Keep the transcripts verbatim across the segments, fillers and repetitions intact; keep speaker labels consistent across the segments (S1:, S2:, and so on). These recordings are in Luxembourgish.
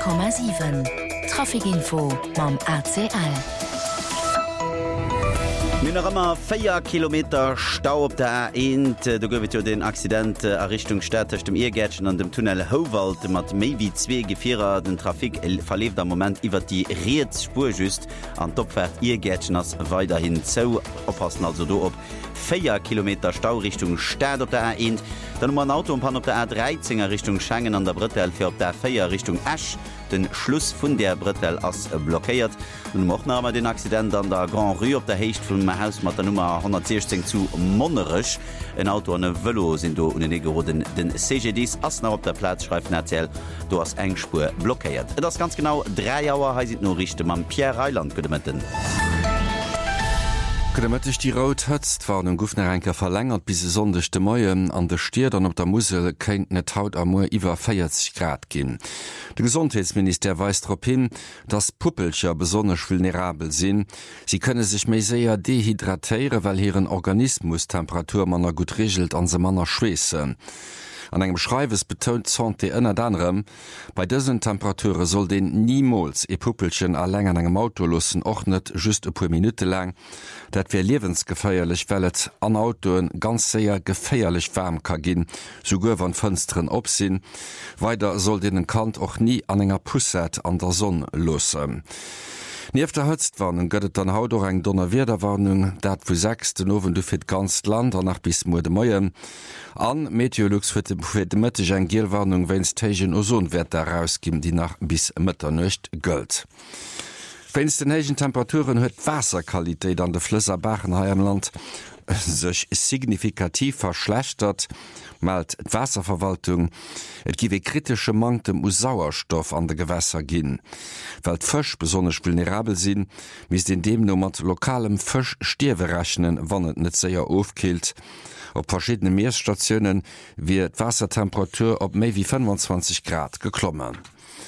S1: Komma sieben. Trafikinfo mam A C L.
S2: Minnermmer feier Kilometer Stau op der A eins, du gowet jo den Accident a Richtung Städtech dem Irgätschen an dem Tunnel Howald mat méi wie zwee Gefierer den Trafik verleeft am Moment iwwer die Reetspur just an Topfährt Irgätschen ass weiterhin zou oppassen also do op feier Kilometer Stau Richtung Städ op der A eins, dann um an Auto pan op der A dreizehner Richtung Schengen an der Brettel fir op der feier Richtung Asch den Schluss vun der Brettel ass blockéiert. Und mochtnamer den Accident an der Grand Rue op der Hecht vun ma Haus mat der Nummer hundertsechzehn zu Monnerech. En Auto an e Vëlo sinn do un egeroden den C G Ds assner op der Platz schreiif netzäll, do ass engspur blockéiert. Et ass ganz genau drei Joer heisit no richte mam Pierre Reiland gedemmetten.
S3: Gëtech die Rout hëtzt war den Gouffnerenker verlängert bis se sondechte Moien an de Stier an op der Musel kéint net haut amour iwwer vierzig Grad ginn. De Gesundheitsminister weist trop hin, dats Puppelcher besonnech vulnerabel sinn. Sie könne sich méi séier dehydratéiere, well hireieren Organismustemperatur manner gut regelt an se Manner schweessen. An engem Schreiwes betont Santé ënner anderem, bei dëssen Temperature soll den niemals e Puppelchen alleng an engem Auto lussen och net just e puer Minute lang, dat wär liewensgeféierlich wellet an Autoen ganz séier geféierlich wärm ka ginn, so goer wann Fënstren opsinn, weider soll den Kant och nie an enger Pusset an der Sonn lussen. Nieef der Hëtztwarnung gëtt an haut eng Donner Wederwarnung, dat vu sechs den Owen du fir ganz Land an nach bis Mo de Moien. An Meteorlux fir de Mëtteg eng Gielwarnung wenns tegen Ozonwert herausgim, die nach bis Mëtternecht gëlt. Wenns den hegen Temperaturen huet Wasserqualitéit an de Flësser Bachen ha am Land sech signifikativ verschlechtert, malt d' Wasserverwaltung, et giwe kritische Mangel muss Sauerstoff an de Gewässer ginn. Weil d'Fësch besonnech vulnerabel sinn, mis den dem no mat lokalem Fësch Stierwe rechnen, wann et net séier ofkilt. Op verschiedene Meeresstationen wie d' Wassertemperatur op méi wie fünfundzwanzig Grad geklommen.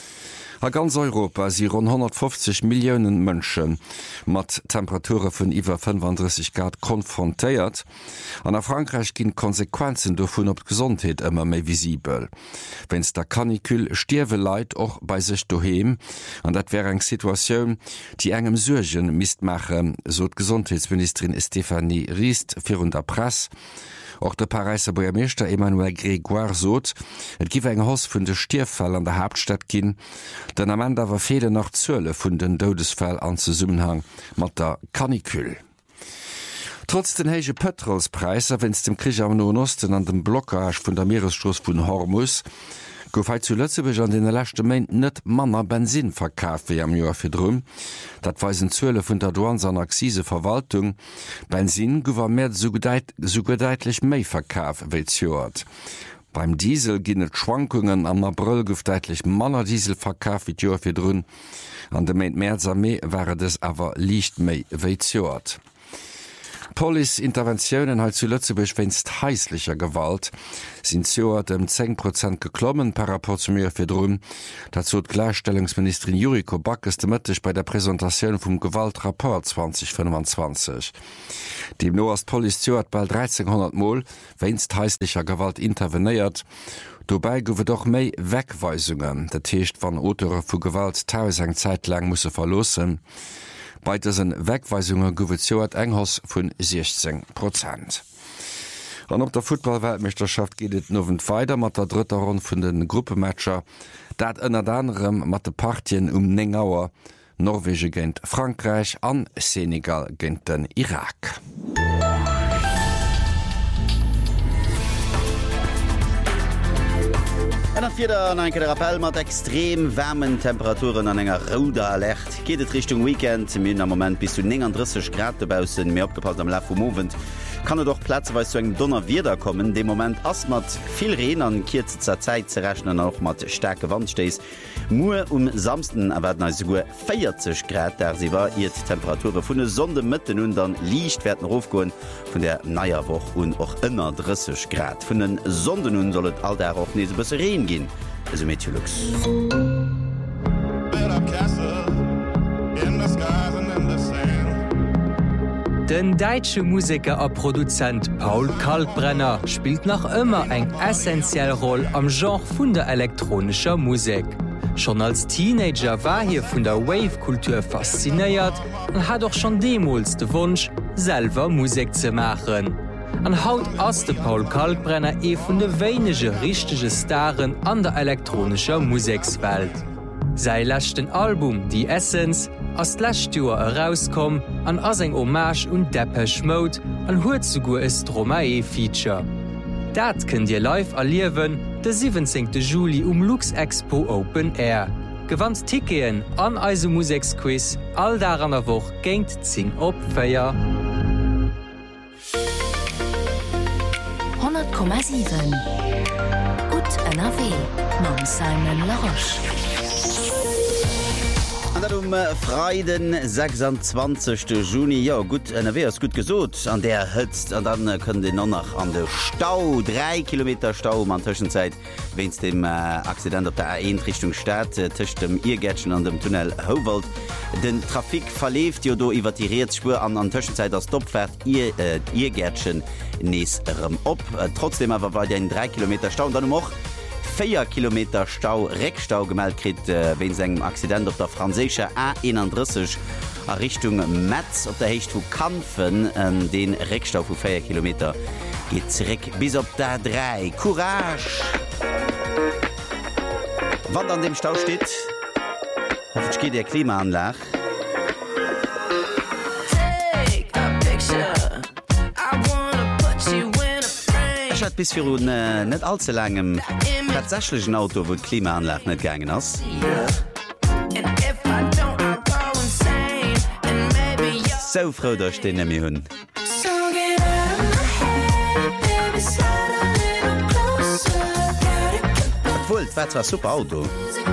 S3: A ganz Europa si rund hundertfünfzig Millionen Mënschen mat Temperature vun iwwer fünfunddreißig Grad konfrontéiert. An a Frankreich ginn Konsequenzen do vun op d'Gesundheet ëmmer méi visibel. Wenns der Kanikül stierwe leit och bei sech doheem, an dat wär eng Situationun, die engem Surgen mist mache, so d' Gesundheitsministerin Stephanie Riest fir un der Press. Auch der Pariser Bürgermeister Emmanuel Grégoire sot, et giwe eng Haus vun de Stierfall an der Hauptstadt ginn, den am Ende war Fede nach Zölle vun den Dodesfall an ze Summenhang mat der Kanikül. Trotz den hege Petrolspreise, wenns dem Krieg am Nahen Osten an dem Blockage vun der Meeresstoß vun Hormuz, gouf heit zu Lëtzebech an den lächte Méint net Manner Benzin verkaaf wie am Joer fir drum. Dat weisen Zölle vun der Douane an Akzise Verwaltung. Benzin gower mehr so gedeitlich méi verkaaf wéi zjoert. Beim Diesel ginnet Schwankungen am April gouf deitlich Manner Diesel verkaaf wie Joer fir drun. An de Méint März a Mei wäret es awer liicht méi wéi zjoert. Police-Interventionen halt zu Lützebech wennst heislicher Gewalt sind zu dem zehn Prozent geklommen par rapport zu mir fir drum. Dazu hat Gleichstellungsministerin Yuriko Backes demëttech bei der Präsentation vom Gewaltrapport zwanzig fünfundzwanzig. Dem no as Police hat bald dreizehnhundert Mol wennst heislicher Gewalt interveniert. Dobei gowe doch méi Wegweisungen, der Techt van Otere vu Gewalt teilweise eng Zeit lang musssse verlossen. Bei dessen Wegweisungen gowezoert enghaus vun sechzehn Prozent. An op der Football-Weltmeisterschaft geht et nowen weiter mat der dritter Runde vun den Gruppematcher, dat ënner anderem mat de Partien um Nengauer, Norwege géint Frankreich an Senegal géint den Irak.
S2: Vier an enke Appell mat extrem wärmen Temperaturen an enger Roder erlächt. Geet et Richtung Weekend min am Moment bis zu dreißig Grad debausen mé opgepasst am La vu Movent. Kann er doch platzweis zu eng Donner wieder kommen. De Moment ass mat viel Reen an kizezer Zeit ze rechnen auch mat starke Wandstees. Mu um samsten erwerden als go vierzig Grad der sie war ihr Temperatur vun de Sonde Mëtten hun dann liicht werden aufgoen vun der Neierwoch und och ënner dreißig Grad. Vun den Sonden hun sollt all der auch nie so besser reen gehen. Also Meteorlux.
S4: Den deitsche Musiker a Produzent Paul Kalkbrenner spielt nach ëmmer eng essentiell Roll am Genre vun der elektronischer Musik. Schon als Teenager war hier vun der Wave-Kultur fasziniert und hat auch schon demals den Wunsch, selber Musik zu machen. An haut ass de Paul Kalkbrenner e vun de weinege richtige Starren an der elektronischer Musikswelt. Sei lächten Album die Essence ass d'Lächtürer herauskom an ass eng Hommage und Depeche Mode an huet zugur e Stromae-Feature. Dat kën Dir live erliewen de siebzehnten Juli um Lux Expo Open Air. Gewandt Tikeen an eise Musiksquiz all daran a woch géint zing opféier.
S1: hundert Komma sieben Gut N R W mam Simon Laroche.
S2: An um Freiden sechsundzwanzigsten Juni ja gut N R W ist gut gesot an der hëtzt an dann können den noch nach an der Stau drei Kilometer Stau an Zwischenzeit wenns dem äh, Accident op der A eins Richtung Stadt äh, tischcht dem Irgätschen an dem Tunnel Howald den Trafik verleft jo do iwwer die Reetspur an an Zwischenzeit das Stoppfährt ihr äh, Irgätschen nees op äh, trotzdem aber war den drei Kilometer Stau und dann noch vier Kilometer Stau Reckstau gemeldet krit äh, wenn engem Accident op der franzéscher A einunddreißig a Richtung Metz op der Hecht vu Kampfen äh, den Reckstau vu vier Kilometer geht zurück bis op der drei Courage wann an dem Stau steht hoffe geht der Klimaanlage bis für äh, net allzu langem tatsächlichen Auto wo Klimaanlage net gegangen ass. So froh dass ich den mir hunn. Obwohl, das war super Auto.